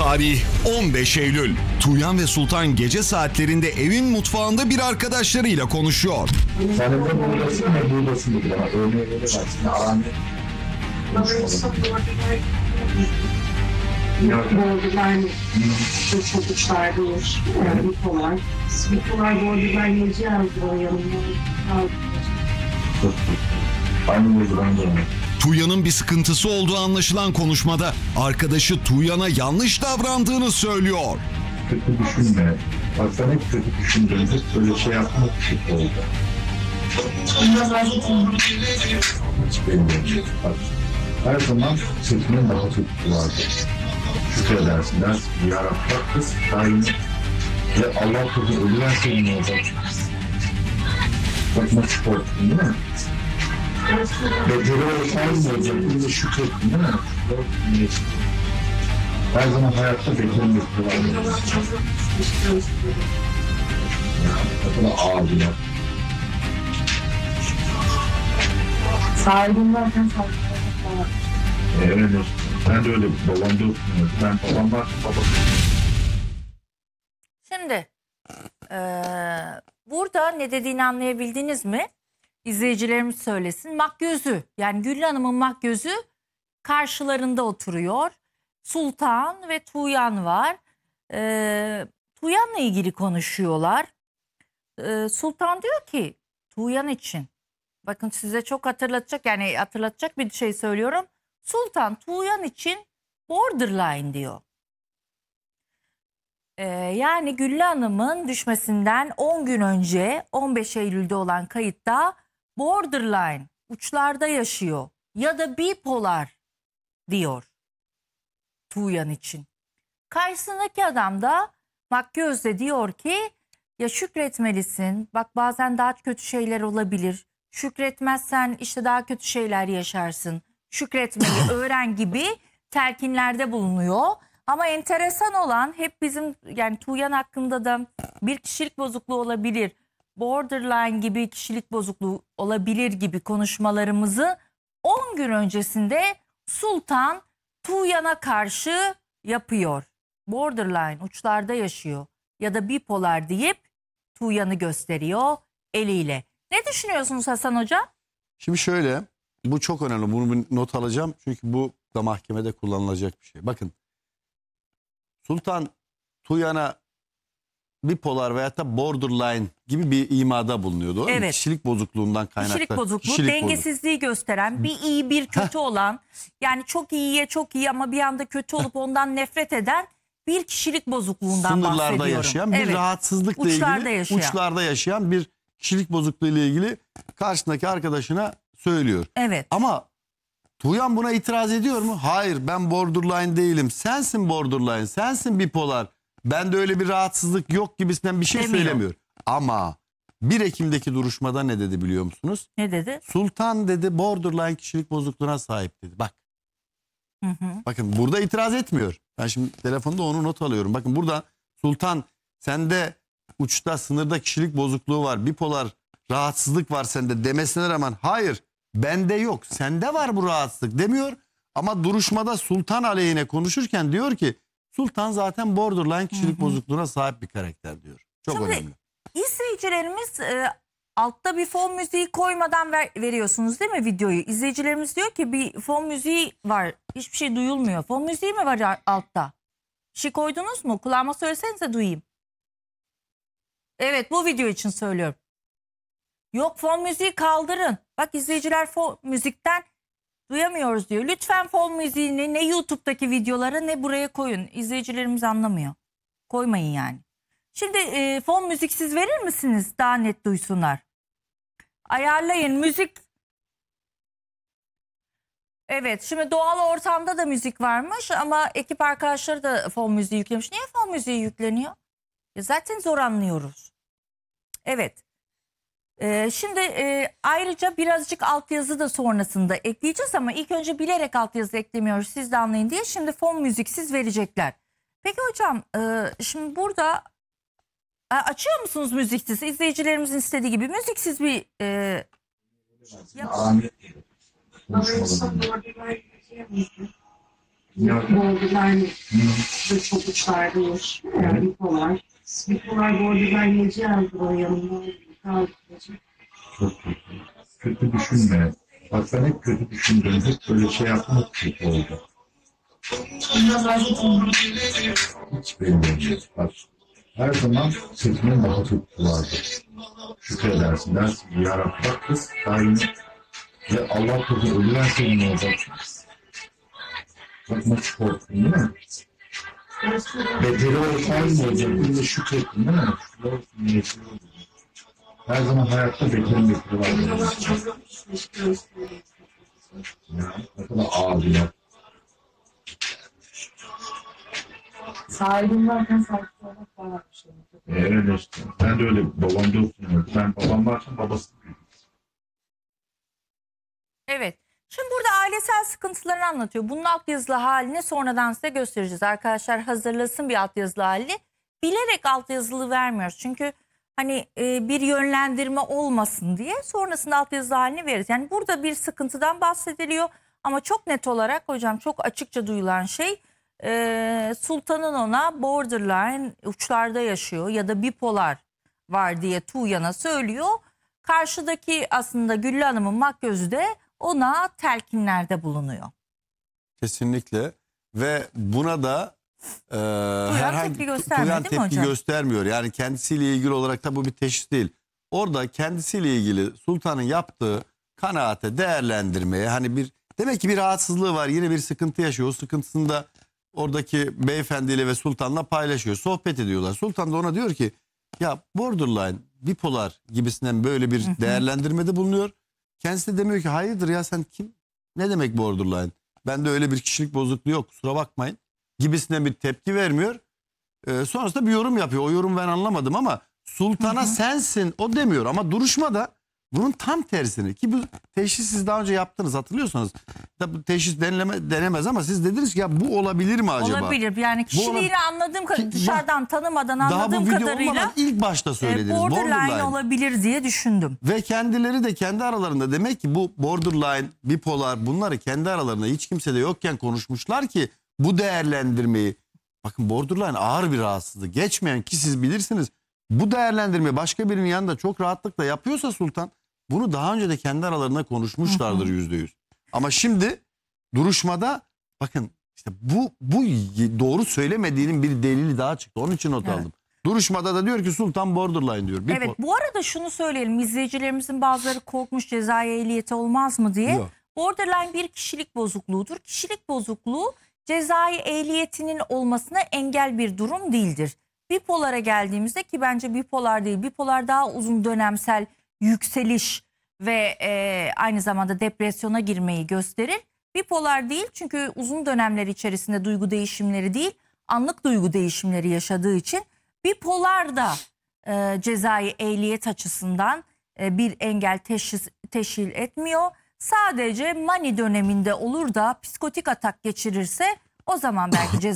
Tarih 15 Eylül. Tuğyan ve Sultan gece saatlerinde evin mutfağında bir arkadaşlarıyla konuşuyor. Sen de buradasın ve buradasın gibi. Örneğe veremezsin. Ahmet. Borderline çocuklar değil. Yani bipolar. Bipolar borderline yazıyor yanımda. Aynı yazıdan gelmek. Tuğyan'ın bir sıkıntısı olduğu anlaşılan konuşmada arkadaşı Tuğyan'a yanlış davrandığını söylüyor. Kötü düşünme. Bak sen hep kötü düşündün. Hep böyle şey yapmak için oldu. Hiç bilmiyorum. Bak, her zaman sırtının daha kötüsü vardır. Şükredersin dersin. Yarabbim kız şahin ve Allah korusun ölüven senin olacak. Bak nasıl korktun değil mi? Beceri olsaydı mı olacak? Bir de şükrettin değil mi? Her zaman hayatta beklediğim bir var. Ne kadar ağır ya. Sahibim varken sahibim var. Öyle. Ben de öyle babamda oturuyorum. Ben babam var, babam. Şimdi burada ne dediğini anlayabildiniz mi? İzleyicilerimiz söylesin. Makyözü, yani Güllü Hanım'ın makyözü karşılarında oturuyor. Sultan ve Tuğyan var. Tuğyan'la ilgili konuşuyorlar. Sultan diyor ki Tuğyan için, bakın size çok hatırlatacak bir şey söylüyorum. Sultan Tuğyan için borderline diyor. Yani Güllü Hanım'ın düşmesinden 10 gün önce 15 Eylül'de olan kayıtta borderline, uçlarda yaşıyor ya da bipolar diyor Tuğyan için. Karşısındaki adam da Makyöz'de diyor ki ya şükretmelisin, bak bazen daha kötü şeyler olabilir, şükretmezsen işte daha kötü şeyler yaşarsın, şükretmeyi öğren gibi telkinlerde bulunuyor. Ama enteresan olan hep bizim, yani Tuğyan hakkında da bir kişilik bozukluğu olabilir, borderline gibi kişilik bozukluğu olabilir gibi konuşmalarımızı 10 gün öncesinde Sultan Tuğyan'a karşı yapıyor. Borderline, uçlarda yaşıyor ya da bipolar deyip Tuğyan'ı gösteriyor eliyle. Ne düşünüyorsunuz Hasan Hoca? Şimdi şöyle, bu çok önemli. Bunu bir not alacağım. Çünkü bu da mahkemede kullanılacak bir şey. Bakın, Sultan Tuğyan'a bipolar veyahut da borderline gibi bir imada bulunuyor. Doğru mu? Evet. Kişilik bozukluğundan kaynaklı. Kişilik bozukluğu, dengesizliği gösteren, bir iyi bir kötü olan, yani çok iyiye çok iyi ama bir anda kötü olup ondan nefret eden bir kişilik bozukluğundan bahsediyorum. Sınırlarda yaşayan bir rahatsızlıkla ilgili, uçlarda yaşayan bir kişilik bozukluğu ile ilgili karşısındaki arkadaşına söylüyor. Evet. Ama Tuğyan buna itiraz ediyor mu? Hayır, ben borderline değilim. Sensin borderline, sensin bipolar. Bende öyle bir rahatsızlık yok gibisinden bir şey söylemiyor. Ama 1 Ekim'deki duruşmada ne dedi biliyor musunuz? Ne dedi? Sultan dedi borderline kişilik bozukluğuna sahip dedi. Bak. Bakın burada itiraz etmiyor. Ben şimdi telefonda onu not alıyorum. Bakın burada Sultan sende uçta, sınırda kişilik bozukluğu var, bipolar rahatsızlık var sende demesine rağmen hayır bende yok, sende var bu rahatsızlık demiyor. Ama duruşmada Sultan aleyhine konuşurken diyor ki Sultan zaten borderline kişilik bozukluğuna sahip bir karakter diyor. Çok Şimdi, önemli. İzleyicilerimiz altta bir fon müziği koymadan veriyorsunuz değil mi videoyu? İzleyicilerimiz diyor ki bir fon müziği var, hiçbir şey duyulmuyor. Fon müziği mi var altta? Bir şey koydunuz mu? Kulağıma söylesenize duyayım. Evet, bu video için söylüyorum. Yok, fon müziği kaldırın. Bak izleyiciler fon müzikten duyamıyoruz diyor. Lütfen fon müziğini ne YouTube'daki videolara ne buraya koyun. İzleyicilerimiz anlamıyor. Koymayın yani. Şimdi fon müziksiz verir misiniz? Daha net duysunlar. Ayarlayın müzik. Evet, şimdi doğal ortamda da müzik varmış ama ekip arkadaşları da fon müziği yüklemiş. Niye fon müziği yükleniyor? Zaten zor anlıyoruz. Evet. Şimdi ayrıca birazcık altyazı da sonrasında ekleyeceğiz ama ilk önce bilerek altyazı eklemiyoruz siz de anlayın diye. Şimdi fon müziksiz verecekler. Peki hocam şimdi burada açıyor musunuz müziksiz? İzleyicilerimizin istediği gibi müziksiz bir Ahmet. Borderline de çok uçlardaymış. Yani bipolar. Bipolar borderline yaşayacağız buraya yanımda. Çok kötü. Kötü düşünme. Bak ben hep kötü düşündüm. Hep böyle şey yapmak kötü oldu. Hiç bilmiyorum. Bak her zaman seçimin daha kötüsü vardır. Şükredersin dersin. Ya Rabbi bak kız daimi. Ve Allah korusun ölüverseydin ne olacak? Bak nasıl korktun değil mi? Bedeli olsaydı mı olacak? Bir de şükrettin değil mi? Şükür olsun niyetli oldu. Her zaman hayatta beterin beteri var. Ya ne kadar ağırlar. Sahibim varken sahip olmak daha bir şey. Öyle işte. Ben de öyle babam da olsun. Ben babam varken babası büyüdü. Evet. Şimdi burada ailesel sıkıntılarını anlatıyor. Bunun altyazılı halini sonradan size göstereceğiz. Arkadaşlar hazırlasın bir altyazılı halini. Bilerek altyazılı vermiyoruz. Çünkü hani bir yönlendirme olmasın diye sonrasında altyazılı halini veririz. Yani burada bir sıkıntıdan bahsediliyor. Ama çok net olarak hocam çok açıkça duyulan şey Sultan'ın ona borderline uçlarda yaşıyor ya da bipolar var diye Tuğyan'a söylüyor. Karşıdaki aslında Güllü Hanım'ın makyözü de ona telkinlerde bulunuyor. Kesinlikle ve buna da tepki göstermiyor, Tuğyan değil mi tepki hocam? göstermiyor. Yani kendisiyle ilgili olarak da bu bir teşhis değil. Orada kendisiyle ilgili Sultan'ın yaptığı kanaate, değerlendirmeye hani bir demek ki bir rahatsızlığı var, yine bir sıkıntı yaşıyor. O sıkıntısını da oradaki beyefendiyle ve Sultan'la paylaşıyor. Sohbet ediyorlar. Sultan da ona diyor ki ya borderline, bipolar gibisinden böyle bir değerlendirmede bulunuyor. Kendisi de demiyor ki hayırdır ya sen kim? Ne demek borderline? Bende öyle bir kişilik bozukluğu yok kusura bakmayın gibisinden bir tepki vermiyor. Sonrasında bir yorum yapıyor. O yorum ben anlamadım ama Sultan'a sensin o demiyor ama duruşmada bunun tam tersini ki bu teşhis siz daha önce yaptınız hatırlıyorsanız. Da bu teşhis denemez ama siz dediniz ki ya bu olabilir mi acaba? Olabilir. Yani kişiliğini anladığım dışarıdan tanımadan anladığım daha bu video kadarıyla olmadan ilk başta söylediniz. borderline olabilir diye düşündüm. Ve kendileri de kendi aralarında demek ki bu borderline, bipolar bunları kendi aralarında hiç kimse de yokken konuşmuşlar ki bu değerlendirmeyi bakın borderline ağır bir rahatsızlık geçmeyen ki siz bilirsiniz bu değerlendirme başka birinin yanında çok rahatlıkla yapıyorsa Sultan bunu daha önce de kendi aralarında konuşmuşlardır %100. Ama şimdi duruşmada bakın işte bu doğru söylemediğinin bir delili daha çıktı. Onun için not aldım. Duruşmada da diyor ki Sultan borderline diyor. Evet bu arada şunu söyleyelim izleyicilerimizin bazıları korkmuş cezai ehliyeti olmaz mı diye. Yok. Borderline bir kişilik bozukluğudur. Kişilik bozukluğu cezai ehliyetinin olmasına engel bir durum değildir. Bipolara geldiğimizde ki bence bipolar değil. Bipolar daha uzun dönemsel yükseliş ve aynı zamanda depresyona girmeyi gösterir. Bipolar değil çünkü uzun dönemler içerisinde duygu değişimleri değil anlık duygu değişimleri yaşadığı için bipolar da cezai ehliyet açısından bir engel teşkil etmiyor. Sadece mani döneminde olur da psikotik atak geçirirse o zaman belki